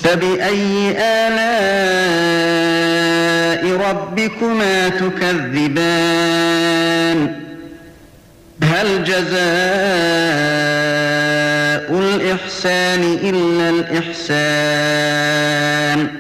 فبأي آلاء ربكما تكذبان هل جزاء الإحسان إلا الإحسان